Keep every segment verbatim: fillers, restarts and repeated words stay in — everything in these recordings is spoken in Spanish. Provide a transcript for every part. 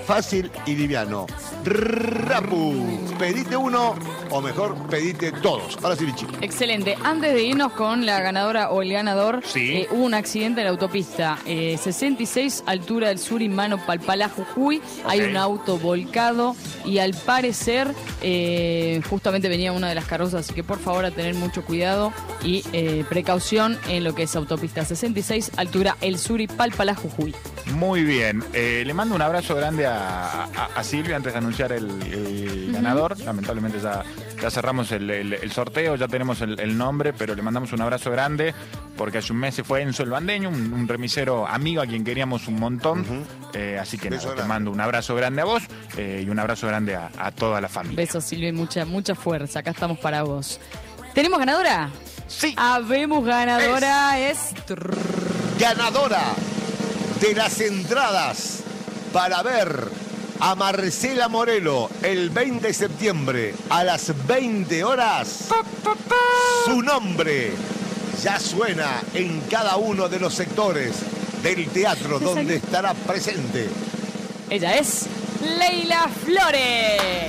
fácil y liviano. Rappu, pedite uno, o mejor, pedite todos. Ahora sí, Vichy. Excelente. Antes de irnos con la ganadora o el ganador, sí. eh, hubo un accidente en la autopista. Eh, sesenta y seis, altura del sur, Mano Palpalá, Jujuy. Okay. Hay un auto volcado y al parecer eh, justamente venía una de las carrozas, así que por favor a tener mucho cuidado y eh, precaución en lo que es autopista sesenta y seis, altura El Suri, Palpalá, Jujuy. Muy bien. Eh, le mando un abrazo grande a, a, a Silvia antes de anunciar el, el uh-huh. ganador. Lamentablemente ya, ya cerramos el, el, el sorteo, ya tenemos el, el nombre, pero le mandamos un abrazo grande porque hace un mes se fue Enzo el Bandeño, un, un remisero amigo a quien queríamos un montón. Uh-huh. eh, así que nada, te mando un abrazo grande a vos eh, y un abrazo grande a, a toda la familia. Besos, Silvia, y mucha, mucha fuerza. Acá estamos para vos. ¿Tenemos ganadora? Sí. Habemos ganadora. Es... es... Ganadora de las entradas para ver a Marcela Morelo el veinte de septiembre a las veinte horas. Su nombre ya suena en cada uno de los sectores del teatro donde estará presente. Ella es Leila Flores.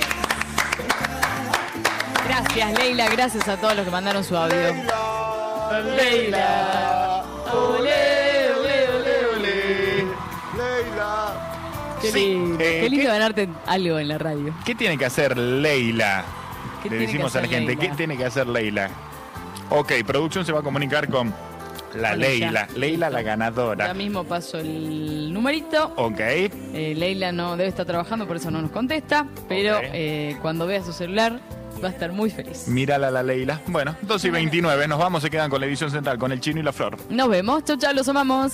Gracias, Leila. Gracias a todos los que mandaron su audio. Leila, Leila. Olé, olé, olé, olé. Leila. Qué sí, lindo, eh, qué lindo ¿qué, ganarte algo en la radio. ¿Qué tiene que hacer Leila? Le decimos a la gente, Leila? ¿Qué tiene que hacer Leila? Ok, producción se va a comunicar con la con Leila. Ella. Leila, la ganadora. Ya mismo paso el numerito. Ok. Eh, Leila no debe estar trabajando, por eso no nos contesta. Pero okay. eh, cuando vea su celular va a estar muy feliz. Mírala la Leila. Bueno, dos y veintinueve. Nos vamos, se quedan con la edición central, con el Chino y la Flor. Nos vemos. Chau, chau, los amamos.